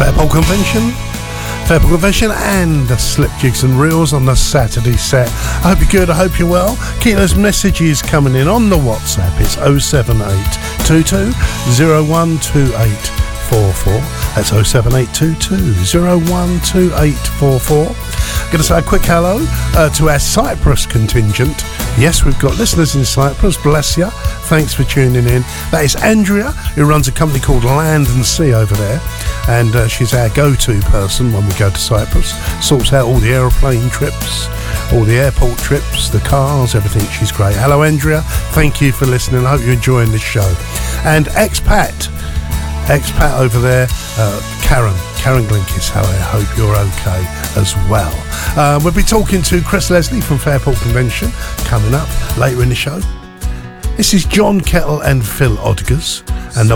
Fairport Convention and the Slip Jigs and Reels on the Saturday set. I hope you're good, I hope you're well. Keep those messages coming in on the WhatsApp. It's 07822 012844. That's 07822 012844. Going to say a quick hello to our Cyprus contingent. Yes, we've got listeners in Cyprus, bless you. Thanks for tuning in. That is Andrea, who runs a company called Land and Sea over there. And she's our go-to person when we go to Cyprus. Sorts out all the aeroplane trips, all the airport trips, the cars, everything. She's great. Hello, Andrea. Thank you for listening. I hope you're enjoying this show. And expat over there, Karen Glinkis, I hope you're okay as well. We'll be talking to Chris Leslie from Fairport Convention coming up later in the show. This is John Kettle and Phil Odgers and the